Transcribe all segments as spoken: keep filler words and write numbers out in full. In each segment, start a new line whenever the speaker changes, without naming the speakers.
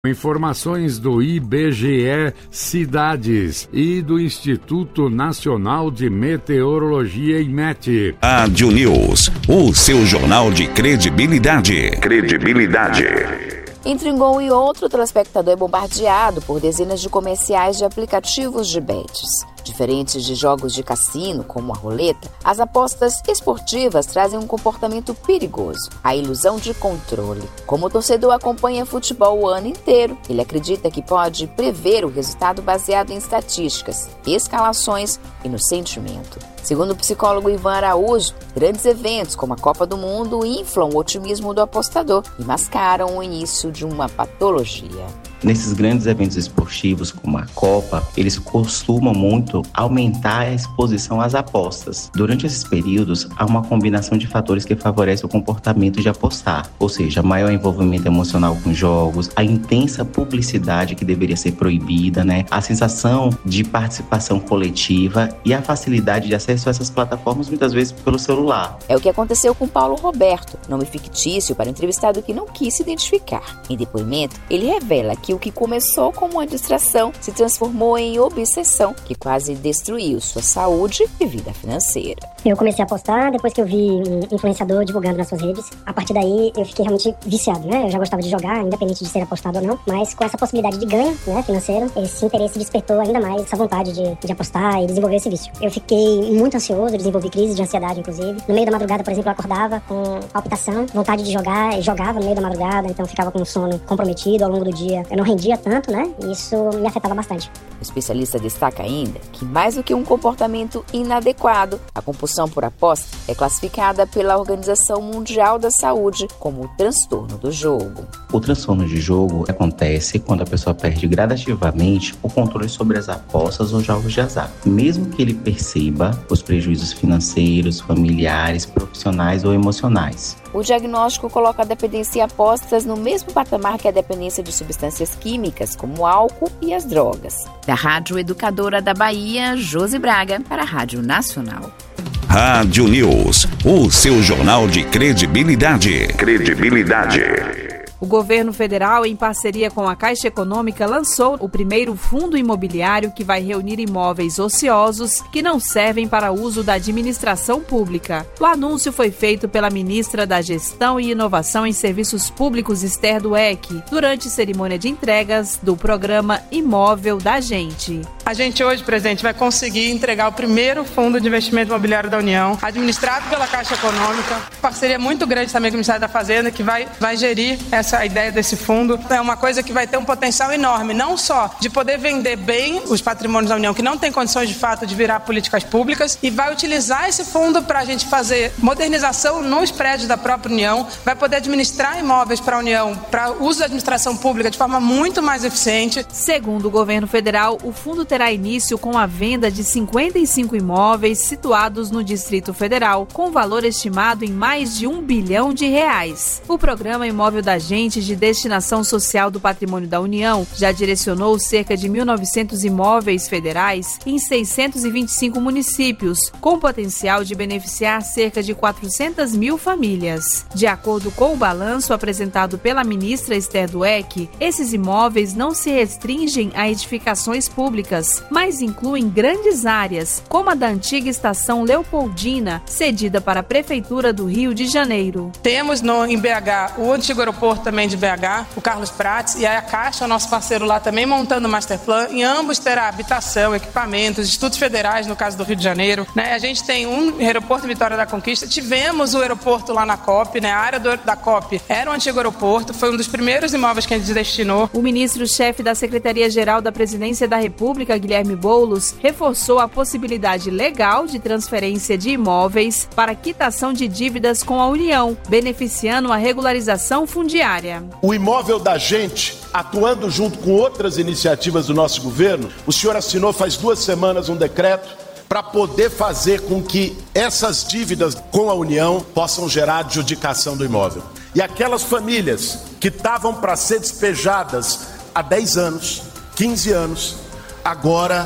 Informações do I B G E Cidades e do Instituto Nacional de Meteorologia, IMET.
Rádio News, o seu jornal de credibilidade. Credibilidade.
Entre um gol e outro, o telespectador é bombardeado por dezenas de comerciais de aplicativos de bets. Diferentes de jogos de cassino, como a roleta, as apostas esportivas trazem um comportamento perigoso, a ilusão de controle. Como o torcedor acompanha futebol o ano inteiro, ele acredita que pode prever o resultado baseado em estatísticas, escalações e no sentimento. Segundo o psicólogo Ivan Araújo, grandes eventos como a Copa do Mundo inflam o otimismo do apostador e mascaram o início de uma patologia.
Nesses grandes eventos esportivos, como a Copa, eles costumam muito aumentar a exposição às apostas. Durante esses períodos, há uma combinação de fatores que favorece o comportamento de apostar, ou seja, maior envolvimento emocional com jogos, a intensa publicidade que deveria ser proibida, né? A sensação de participação coletiva e a facilidade de acesso a essas plataformas, muitas vezes pelo celular.
É o que aconteceu com Paulo Roberto, nome fictício para entrevistado que não quis se identificar. Em depoimento, ele revela que o que começou como uma distração se transformou em obsessão, que quase destruiu sua saúde e vida financeira.
Eu comecei a apostar depois que eu vi um influenciador divulgando nas suas redes. A partir daí, eu fiquei realmente viciado, né? Eu já gostava de jogar, independente de ser apostado ou não, mas com essa possibilidade de ganho, né, financeiro, esse interesse despertou ainda mais essa vontade de, de apostar e desenvolver esse vício. Eu fiquei muito ansioso, desenvolvi crise de ansiedade, inclusive. No meio da madrugada, por exemplo, eu acordava com palpitação, vontade de jogar, e jogava no meio da madrugada, então ficava com o sono comprometido ao longo do dia. Eu não rendia tanto, né? E isso me afetava bastante.
O especialista destaca ainda que, mais do que um comportamento inadequado, a compulsão por aposta é classificada pela Organização Mundial da Saúde como o transtorno do jogo.
O transtorno de jogo acontece quando a pessoa perde gradativamente o controle sobre as apostas ou jogos de azar, mesmo que ele perceba os prejuízos financeiros, familiares, profissionais ou emocionais.
O diagnóstico coloca a dependência em apostas no mesmo patamar que a dependência de substâncias químicas, como o álcool e as drogas. Da Rádio Educadora da Bahia, Josi Braga, para a Rádio Nacional.
Rádio News, o seu jornal de credibilidade. Credibilidade.
O governo federal, em parceria com a Caixa Econômica, lançou o primeiro fundo imobiliário que vai reunir imóveis ociosos que não servem para uso da administração pública. O anúncio foi feito pela ministra da Gestão e Inovação em Serviços Públicos, Esther Dweck, durante cerimônia de entregas do programa Imóvel da Gente.
A gente hoje, presidente, vai conseguir entregar o primeiro fundo de investimento imobiliário da União, administrado pela Caixa Econômica. Parceria muito grande também com o Ministério da Fazenda, que vai, vai gerir essa a ideia desse fundo. É uma coisa que vai ter um potencial enorme, não só de poder vender bem os patrimônios da União, que não tem condições de fato de virar políticas públicas, e vai utilizar esse fundo para a gente fazer modernização nos prédios da própria União, vai poder administrar imóveis para a União, para uso da administração pública de forma muito mais eficiente.
Segundo o governo federal, o fundo terá início com a venda de cinquenta e cinco imóveis situados no Distrito Federal, com valor estimado em mais de um bilhão de reais. O programa Imóvel da Gente de Destinação Social do Patrimônio da União já direcionou cerca de mil e novecentos imóveis federais em seiscentos e vinte e cinco municípios, com potencial de beneficiar cerca de quatrocentas mil famílias. De acordo com o balanço apresentado pela ministra Esther Dweck, esses imóveis não se restringem a edificações públicas, mas incluem grandes áreas, como a da antiga estação Leopoldina, cedida para a Prefeitura do Rio de Janeiro.
Temos no, em B H o antigo aeroporto também de B H, o Carlos Prates, e a Caixa, o nosso parceiro lá também, montando o Masterplan. Em ambos terá habitação, equipamentos, institutos federais, no caso do Rio de Janeiro. Né? A gente tem um aeroporto em Vitória da Conquista, tivemos o aeroporto lá na COP, né? A área do, da COP era um antigo aeroporto, foi um dos primeiros imóveis que a gente destinou.
O ministro-chefe da Secretaria-Geral da Presidência da República, Guilherme Boulos, reforçou a possibilidade legal de transferência de imóveis para quitação de dívidas com a União, beneficiando a regularização fundiária.
O Imóvel da Gente, atuando junto com outras iniciativas do nosso governo, o senhor assinou faz duas semanas um decreto para poder fazer com que essas dívidas com a União possam gerar adjudicação do imóvel. E aquelas famílias que estavam para ser despejadas há dez anos, quinze anos, agora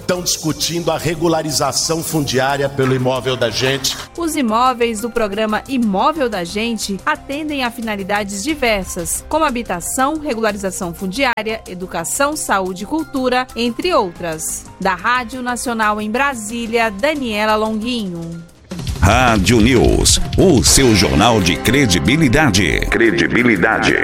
estão discutindo a regularização fundiária pelo imóvel da gente.
Os imóveis do programa Imóvel da Gente atendem a finalidades diversas, como habitação, regularização fundiária, educação, saúde e cultura, entre outras. Da Rádio Nacional em Brasília, Daniela Longuinho.
Rádio News, o seu jornal de credibilidade. Credibilidade.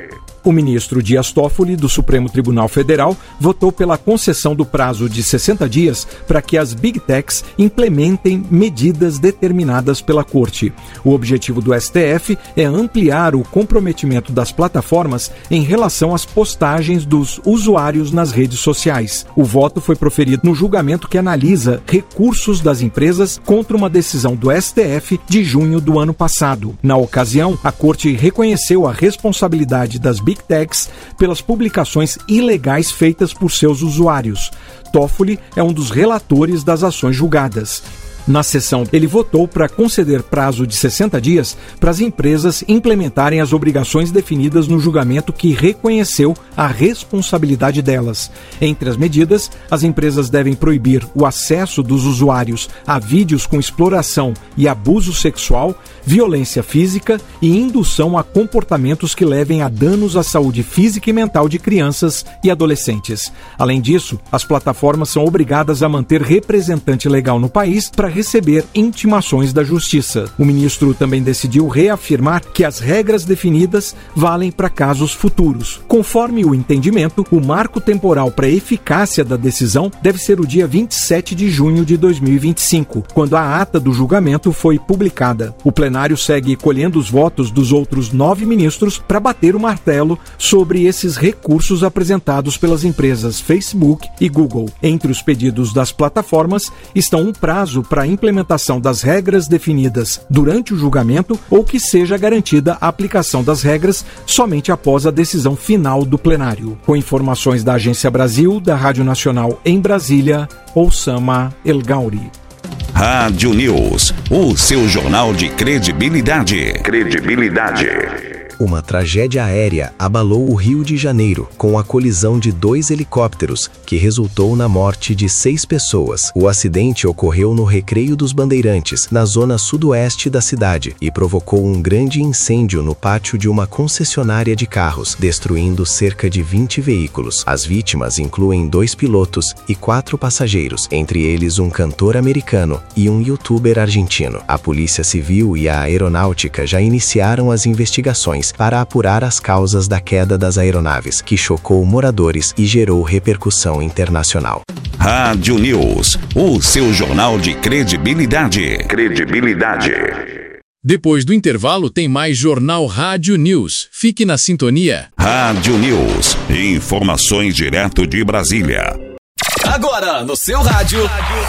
O ministro Dias Toffoli, do Supremo Tribunal Federal, votou pela concessão do prazo de sessenta dias para que as Big Techs implementem medidas determinadas pela Corte. O objetivo do S T F é ampliar o comprometimento das plataformas em relação às postagens dos usuários nas redes sociais. O voto foi proferido no julgamento que analisa recursos das empresas contra uma decisão do S T F de junho do ano passado. Na ocasião, a Corte reconheceu a responsabilidade das Big Techs pelas publicações ilegais feitas por seus usuários. Toffoli é um dos relatores das ações julgadas. Na sessão, ele votou para conceder prazo de sessenta dias para as empresas implementarem as obrigações definidas no julgamento que reconheceu a responsabilidade delas. Entre as medidas, as empresas devem proibir o acesso dos usuários a vídeos com exploração e abuso sexual, violência física e indução a comportamentos que levem a danos à saúde física e mental de crianças e adolescentes. Além disso, as plataformas são obrigadas a manter representante legal no país para receber intimações da Justiça. O ministro também decidiu reafirmar que as regras definidas valem para casos futuros. Conforme o entendimento, o marco temporal para a eficácia da decisão deve ser o dia vinte e sete de junho de dois mil e vinte e cinco, quando a ata do julgamento foi publicada. O plenário segue colhendo os votos dos outros nove ministros para bater o martelo sobre esses recursos apresentados pelas empresas Facebook e Google. Entre os pedidos das plataformas estão um prazo para a implementação das regras definidas durante o julgamento ou que seja garantida a aplicação das regras somente após a decisão final do plenário. Com informações da Agência Brasil, da Rádio Nacional em Brasília, Oussama El Gauri.
Rádio News, o seu jornal de credibilidade. Credibilidade.
Uma tragédia aérea abalou o Rio de Janeiro com a colisão de dois helicópteros, que resultou na morte de seis pessoas. O acidente ocorreu no Recreio dos Bandeirantes, na zona sudoeste da cidade, e provocou um grande incêndio no pátio de uma concessionária de carros, destruindo cerca de vinte veículos. As vítimas incluem dois pilotos e quatro passageiros, entre eles um cantor americano e um youtuber argentino. A Polícia Civil e a Aeronáutica já iniciaram as investigações para apurar as causas da queda das aeronaves, que chocou moradores e gerou repercussão internacional.
Rádio News, o seu jornal de credibilidade. Credibilidade.
Depois do intervalo tem mais Jornal Rádio News. Fique na sintonia.
Rádio News, informações direto de Brasília.
Agora no seu rádio.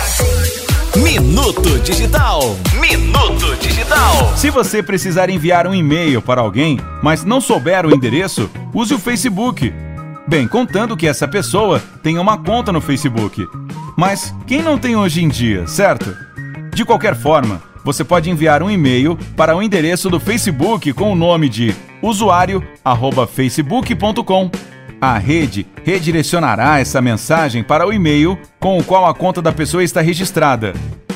Minuto Digital. Minuto Digital.
Se você precisar enviar um e-mail para alguém, mas não souber o endereço, use o Facebook. Bem, contando que essa pessoa tenha uma conta no Facebook. Mas quem não tem hoje em dia, certo? De qualquer forma, você pode enviar um e-mail para o endereço do Facebook com o nome de usuário arroba facebook ponto com. A rede redirecionará essa mensagem para o e-mail com o qual a conta da pessoa está registrada.